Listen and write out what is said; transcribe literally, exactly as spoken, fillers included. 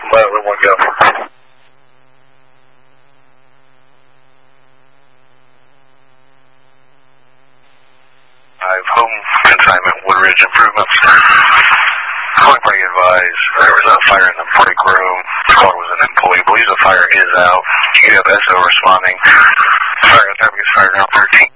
Let one go. I've home consignment, Woodridge Improvements. Calling for you advise, there was a fire in the break room. Call was an employee. Believes the fire is out. You have S O responding. Fire, that is fire ground thirteen.